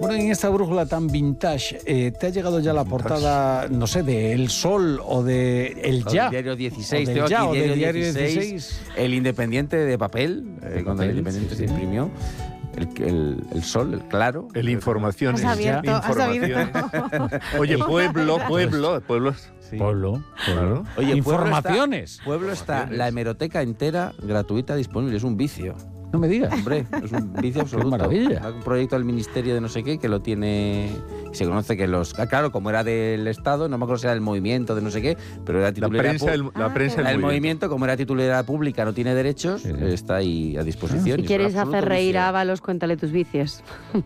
Bueno, en esta brújula tan vintage, ¿te ha llegado ya la portada, no sé, de El Sol o de El Ya? El Diario 16, Diario tengo aquí Diario Diario 16, El Independiente de papel, cuando El Independiente se imprimió. El Sol, el Claro. El Informaciones. Has abierto. Oye, pueblos. Sí. Pueblo. Oye, Informaciones. Pueblo está la hemeroteca entera gratuita disponible, es un vicio. No me digas. Hombre, es un vicio absoluto. Qué maravilla. Un proyecto del Ministerio de no sé qué que lo tiene... Se conoce que los... Claro, como era del Estado, no me acuerdo si era del movimiento de no sé qué, pero era titularidad... La prensa el movimiento, como era titularidad pública, no tiene derechos, está ahí a disposición. Si quieres hacer reír a Ábalos, cuéntale tus vicios.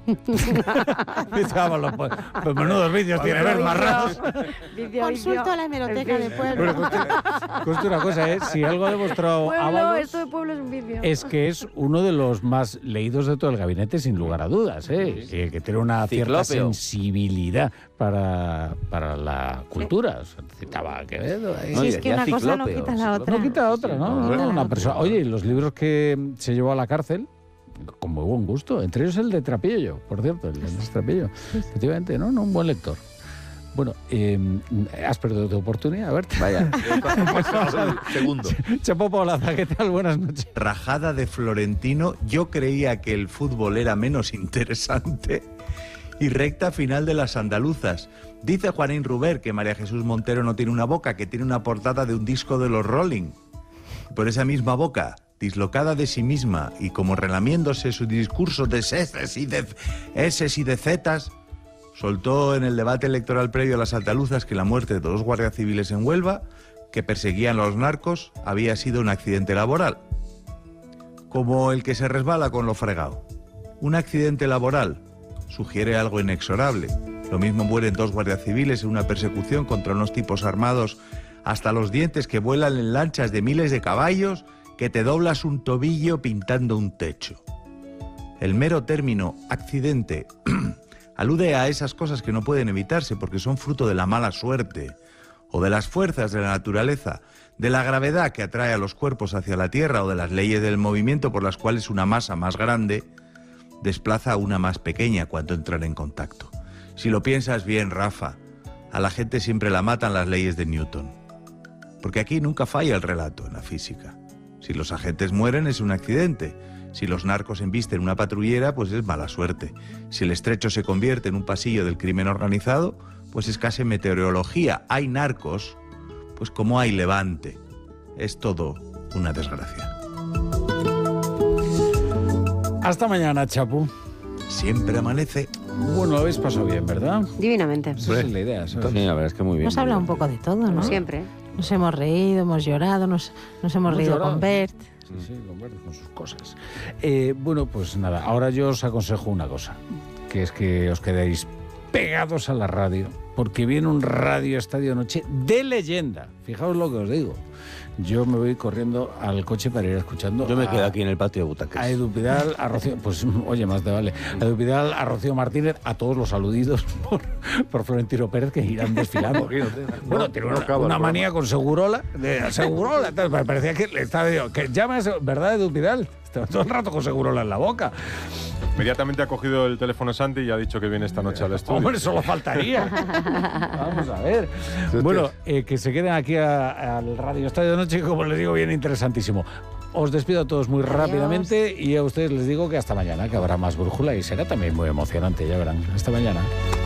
Dice Ábalos, pues menudos vicios tiene, ver, más raros. Consulto a la hemeroteca de Pueblo. Conste una cosa, si algo ha demostrado Ábalos... Esto de Pueblo es un vicio. Es que es uno de los más leídos de todo el gabinete, sin lugar a dudas, que tiene una cierta sensibilidad para la cultura. O sea, citaba a Quevedo. Sí, es que una cosa no quita la otra. No quita otra, ¿no? Una persona. Oye, los libros que se llevó a la cárcel, con muy buen gusto, entre ellos el de Trapillo, por cierto, el de Trapillo. Efectivamente, ¿no? Un buen lector. Bueno, has perdido tu oportunidad, a ver. Vaya. Segundo. Chapo Paulaza, ¿qué tal? Buenas noches. Rajada de Florentino, yo creía que el fútbol era menos interesante. Y recta final de las andaluzas. Dice Juanín Ruber que María Jesús Montero no tiene una boca, que tiene una portada de un disco de los Rolling. Por esa misma boca, dislocada de sí misma y como relamiéndose su discurso de eses y de zetas, soltó en el debate electoral previo a las andaluzas que la muerte de dos guardias civiles en Huelva, que perseguían a los narcos, había sido un accidente laboral. Como el que se resbala con lo fregado. Un accidente laboral sugiere algo inexorable. Lo mismo mueren dos guardias civiles en una persecución contra unos tipos armados hasta los dientes que vuelan en lanchas de miles de caballos, que te doblas un tobillo pintando un techo. El mero término accidente alude a esas cosas que no pueden evitarse porque son fruto de la mala suerte o de las fuerzas de la naturaleza, de la gravedad que atrae a los cuerpos hacia la Tierra o de las leyes del movimiento por las cuales una masa más grande desplaza a una más pequeña cuando entran en contacto. Si lo piensas bien, Rafa, a la gente siempre la matan las leyes de Newton. Porque aquí nunca falla el relato en la física. Si los agentes mueren es un accidente. Si los narcos embisten una patrullera, pues es mala suerte. Si el estrecho se convierte en un pasillo del crimen organizado, pues es casi meteorología. Hay narcos, pues como hay levante. Es todo una desgracia. Hasta mañana, Chapu. Siempre amanece. Bueno, lo habéis pasado bien, ¿verdad? Divinamente. Esa es la idea, ¿sabes? Sí, la verdad es que muy bien. Hemos hablado un poco de todo, ¿no? Siempre. Nos hemos reído, hemos llorado, nos hemos reído llorado. con Bert. Sí, con sus cosas. Bueno, pues nada, ahora yo os aconsejo una cosa, que es que os quedéis pegados a la radio, porque viene un Radio Estadio Noche de leyenda. Fijaos lo que os digo. Yo me voy corriendo al coche para ir escuchando. Yo me quedo aquí en el patio de butacas. A Edu Pidal, a Rocío, pues oye, más te vale. A Edu Pidal, a Rocío Martínez, a todos los aludidos por Florentino Pérez que irán desfilando. Bueno, tiene una manía con Segurola. Segurola, me parecía que le estaba diciendo, que llamas, ¿verdad, Edu Pidal? Estaba todo el rato con Segurola en la boca. Inmediatamente ha cogido el teléfono Santi y ha dicho que viene esta noche al estudio. Hombre, solo faltaría. Vamos a ver. Bueno, que se queden aquí al Radio Estadio de Noche, que como les digo, viene interesantísimo. Os despido a todos muy rápidamente y a ustedes les digo que hasta mañana, que habrá más brújula y será también muy emocionante, ya verán. Hasta mañana.